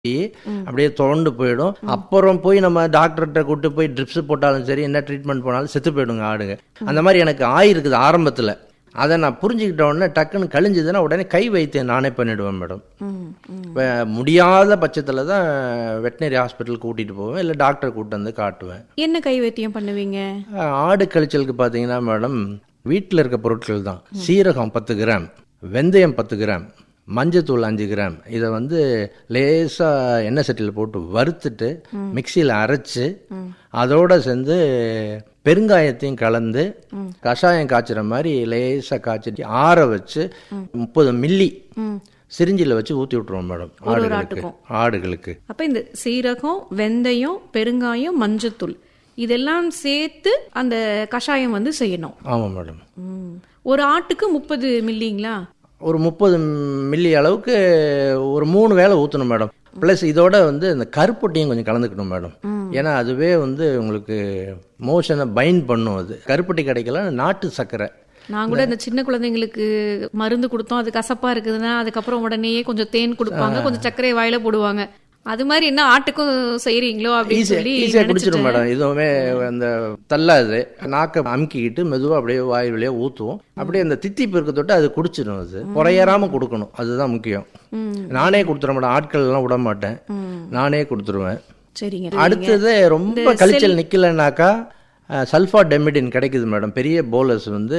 அப்படியே தொடர்ந்து போயிடும். அப்புறம் போய் நம்ம டாக்டர்கிட்ட கூட்டு போய் ட்ரிப்ஸ் போட்டாலும் சரி, என்ன ட்ரீட்மெண்ட் போனாலும் செத்து போயிடுங்க ஆடுங்க. அந்த மாதிரி எனக்கு ஆயிருக்குது ஆரம்பத்தில். அதை நான் புரிஞ்சுக்கிட்ட உடனே டக்குன்னு கழிஞ்சதுன்னா உடனே கை வைத்தியம் நானே பண்ணிவிடுவேன் மேடம். இப்போ முடியாத பட்சத்தில் தான் வெட்டினரி ஹாஸ்பிட்டல் கூட்டிகிட்டு போவேன், இல்லை டாக்டரை கூப்பிட்டு வந்து காட்டுவேன். என்ன கை வைத்தியம் பண்ணுவீங்க? ஆடு கழிச்சலுக்கு பார்த்தீங்கன்னா மேடம், வீட்டில் இருக்க பொருட்கள் தான். சீரகம் 10 கிராம், வெந்தயம் 10 கிராம், மஞ்சத்தூள் 5 கிராம். இதை வந்து லேசாக எண்ணெய் சட்டியில் போட்டு வறுத்துட்டு மிக்சியில் அரைச்சி அதோடு சேர்ந்து பெருங்காயத்தையும் கலந்து கஷாயம் காய்ச்சுற மாதிரி லேசாக காய்ச்சிட்டு ஆற வச்சு 30 மில்லி சிரிஞ்சில் வச்சு ஊற்றி விட்டுருவோம் மேடம் ஆடுகளுக்கு. அப்போ இந்த சீரகம், வெந்தயம், பெருங்காயம், மஞ்சத்தூள் இதெல்லாம் சேர்த்து அந்த கஷாயம் வந்து செய்யணும். ஆமாம் மேடம். ஒரு ஆட்டுக்கு 30 மில்லிங்களா? ஒரு 30 மில்லி அளவுக்கு ஒரு 3 வேளை ஊற்றணும் மேடம். ப்ளஸ் இதோட வந்து இந்த கருப்பட்டியும் கொஞ்சம் கலந்துக்கணும் மேடம். ஏன்னா அதுவே வந்து உங்களுக்கு மோஷனை பைண்ட் பண்ணும். அது கருப்பட்டி கிடைக்கல, நாட்டு சர்க்கரை. நான் கூட இந்த சின்ன குழந்தைங்களுக்கு மருந்து கொடுத்தோம், அது கசப்பா இருக்குதுன்னா அதுக்கப்புறம் உடனேயே கொஞ்சம் தேன் கொடுப்பாங்க, கொஞ்சம் சர்க்கரை வாயில போடுவாங்க. அது மாதிரி என்ன ஆட்டுக்கும் செய்யறீங்களோ அப்படின்னு சொல்லி ஈஸியாக குடிச்சிடும் மேடம். இதுவுமே அந்த தள்ளாது, நாக்கை அமுக்கிக்கிட்டு மெதுவாக அப்படியே வாய் வழியாக ஊற்றுவோம். அப்படியே அந்த தித்திப்பு இருக்க தொட்டு அது குடிச்சிடும். அது குறையறாமல் கொடுக்கணும், அதுதான் முக்கியம். நானே கொடுத்துட மேடம், ஆட்கள் எல்லாம் விட மாட்டேன், நானே கொடுத்துருவேன். சரிங்க. அடுத்தது ரொம்ப கழிச்சல் நிற்கலனாக்கா சல்ஃபாடெமிடின் கிடைக்குது மேடம். பெரிய போலஸ் வந்து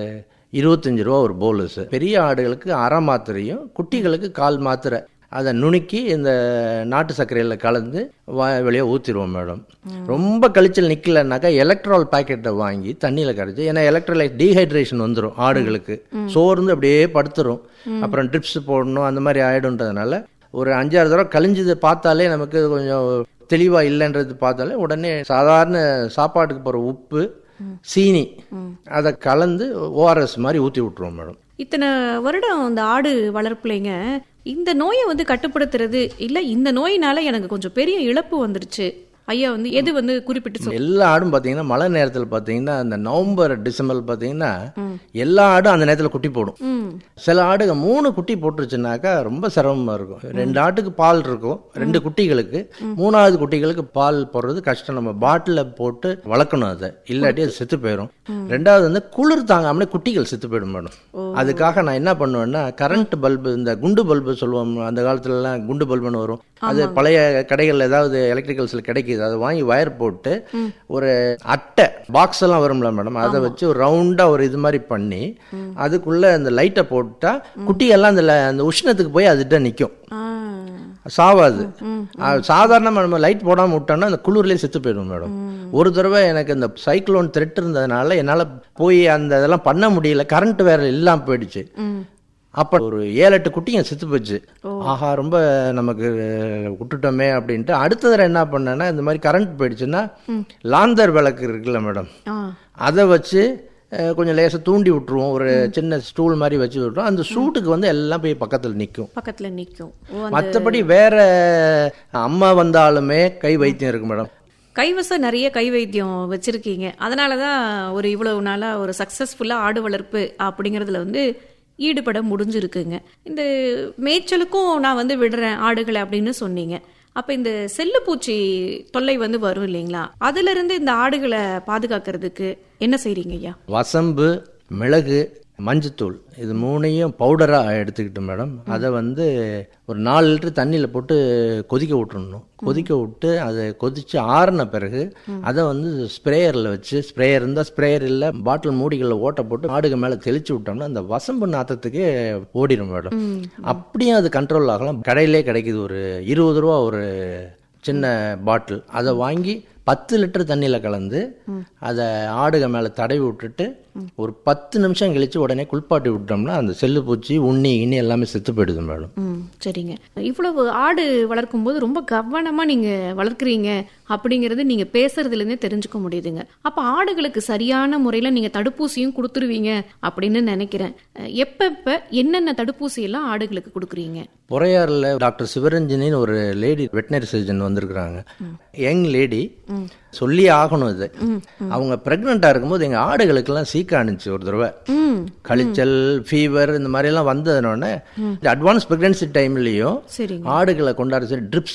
25 ரூபா ஒரு போலஸ். பெரிய ஆடுகளுக்கு அரை மாத்திரையும் குட்டிகளுக்கு 1/4 மாத்திரை. அதை நுணுக்கி இந்த நாட்டு சர்க்கரையில் கலந்து வெளியே ஊற்றிடுவோம் மேடம். ரொம்ப கழிச்சல் நிற்கலன்னாக்கா எலக்ட்ரால் பாக்கெட்டை வாங்கி தண்ணியில் கரைச்சி, ஏன்னா எலக்ட்ரோலைட் டீஹைட்ரேஷன் வந்துடும் ஆடுகளுக்கு, சோர்ந்து அப்படியே படுத்துரும், அப்புறம் ட்ரிப்ஸ் போடணும் அந்த மாதிரி ஆகிடும்ன்றதுனால ஒரு 5-6 தடவை கழிஞ்சது பார்த்தாலே நமக்கு கொஞ்சம் தெளிவாக இல்லைன்றது பார்த்தாலே உடனே சாதாரண சாப்பாட்டுக்கு போகிற உப்பு, சீனி அதை கலந்து ஓஆர்எஸ் மாதிரி ஊற்றி விட்டுருவோம் மேடம். இத்தனை வருடம் இந்த ஆடு வளர்ப்புலைங்க இந்த நோயை வந்து கட்டுப்படுத்துறது இல்லை, இந்த நோயினால எனக்கு கொஞ்சம் பெரிய இழப்பு வந்துருச்சு ஐயா வந்து எது வந்து குறிப்பிட்டு எல்லா ஆடும் பார்த்தீங்கன்னா மழை நேரத்தில் பார்த்தீங்கன்னா இந்த நவம்பர் டிசம்பர் பார்த்தீங்கன்னா எல்லா ஆடும் அந்த நேரத்தில் குட்டி போடும். சில ஆடுங்க 3 குட்டி போட்டுருச்சுனாக்கா ரொம்ப சிரமமாக இருக்கும். 2 ஆட்டுக்கு பால் இருக்கும், 2 குட்டிகளுக்கு, 3ஆவது குட்டிகளுக்கு பால் போடுறது கஷ்டம். நம்ம பாட்டிலில் போட்டு வளர்க்கணும், அதை இல்லாட்டி அது செத்து போயிடும். 2வது வந்து குளிர் தாங்காமலே குட்டிகள் செத்து போயிடும் மேடம். அதுக்காக நான் என்ன பண்ணுவேன்னா, கரண்ட் பல்பு, இந்த குண்டு பல்பு சொல்லுவோம், அந்த காலத்துலலாம் குண்டு பல்புன்னு வரும், அது பழைய கடைகளில் ஏதாவது எலக்ட்ரிக்கல்ஸில் கிடைக்கிது, அதை வாங்கி வயர் போட்டு ஒரு அட்டை பாக்ஸ் எல்லாம் வரும்ல மேடம், அதை வச்சு ஒரு ரவுண்டா ஒரு இது மாதிரி பண்ணி அதுக்குள்ள அந்த லைட்டை போட்டா குட்டியெல்லாம் அந்த உஷ்ணத்துக்கு போய் அதுகிட்ட நிற்கும், சாவாது. சாதாரணமாக நம்ம லைட் போடாமல் விட்டோம்னா அந்த குளிர்லேயே செத்து போயிடும் மேடம். ஒரு தடவை எனக்கு இந்த சைக்ளோன் த்ரெட் இருந்ததுனால என்னால் போய் அந்த இதெல்லாம் பண்ண முடியல, கரண்ட் வேற இல்லாமல் போயிடுச்சு. அப்போ ஒரு 7-8 குட்டிங்க செத்து போச்சு. ஆஹா, ரொம்ப நமக்கு விட்டுட்டோமே அப்படின்ட்டு அடுத்த தடவை என்ன பண்ணேன்னா, இந்த மாதிரி கரண்ட் போயிடுச்சுன்னா லாந்தர் விளக்கு இருக்குல்ல மேடம், அதை வச்சு கொஞ்சம் லேசாக தூண்டி விட்டுருவோம், ஒரு சின்ன ஸ்டூல் மாதிரி வச்சு விட்டுருவோம். அந்த சூட்டுக்கு வந்து எல்லாம் போய் பக்கத்தில் நிற்கும். மற்றபடி வேற அம்மா வந்தாலுமே கை வைத்தியம் இருக்கு மேடம். கைவசம் நிறைய கை வைத்தியம் வச்சிருக்கீங்க, அதனாலதான் ஒரு இவ்வளவு நாளா ஒரு சக்சஸ்ஃபுல்லா ஆடு வளர்ப்பு அப்படிங்கறதுல வந்து ஈடுபட முடிஞ்சிருக்குங்க. இந்த மேய்ச்சலுக்கும் நான் வந்து விடுறேன் ஆடுகளை அப்படின்னு சொன்னீங்க. அப்ப இந்த செல்லுப்பூச்சி தொல்லை வந்து வரும் இல்லைங்களா, அதுல இருந்து இந்த ஆடுகளை பாதுகாக்கிறதுக்கு என்ன செய்றீங்க ஐயா? வசம்பு, மிளகு, மஞ்சத்தூள் இது 3ஐயும் பவுடராக எடுத்துக்கிட்டு மேடம், அதை வந்து ஒரு 4 லிட்டர் தண்ணியில் போட்டு கொதிக்க விட்டுறணும். கொதிக்க விட்டு அதை கொதித்து ஆறின பிறகு அதை வந்து ஸ்ப்ரேயரில் வச்சு, ஸ்ப்ரேயர் இருந்தால் ஸ்ப்ரேயர் இல்லை பாட்டில் மூடிகளில் ஓட்டை போட்டு ஆடுக மேலே தெளித்து விட்டோம்னா அந்த வசம்பு நாற்றத்துக்கே ஓடிடும் மேடம். அப்படியும் அது கண்ட்ரோல் ஆகலாம். கடையிலே கிடைக்குது, ஒரு 20 ரூபா ஒரு சின்ன பாட்டில், அதை வாங்கி 10 லிட்டர் தண்ணியில் கலந்து அதை ஆடுக மேலே தடவி விட்டுட்டு ஒரு 10 நிமிஷம் கழிச்சு உடனே குளிப்பாட்டி விட்டோம்னா அந்த செல்லு பூச்சி, உண்ணி எல்லாமே செத்து போயிடுது மேடம். சரிங்க. இவ்வளவு ஆடு வளர்க்கும் போது ரொம்ப கவனமா நீங்க வளர்க்குறீங்க அப்படிங்கறது நீங்க பேசுறதுல இருந்தே தெரிஞ்சுக்க முடியுதுங்க. அப்ப ஆடுகளுக்கு சரியான முறையில நீங்க தடுப்பூசியும் கொடுத்துருவீங்க அப்படின்னு நினைக்கிறேன். எப்ப என்னென்ன தடுப்பூசி எல்லாம் ஆடுகளுக்கு கொடுக்குறீங்க? பொறையாறுல டாக்டர் சிவரஞ்சனின்னு ஒரு லேடி வெட்டினரி சர்ஜன் வந்திருக்கிறாங்க, யங் லேடி, சொல்லி ஆகணும் இது. அவங்க பிரெக்னெண்டா இருக்கும்போது எங்க ஆடுகளுக்கெல்லாம் சீக்க அனுச்சு ஒரு தடவை, கழிச்சல், ஃபீவர் இந்த மாதிரி எல்லாம் வந்ததுனோடனே அட்வான்ஸ் பிரெக்னன்சி டைம்லயும் ஆடுகளை கொண்டாட ட்ரிப்ஸ்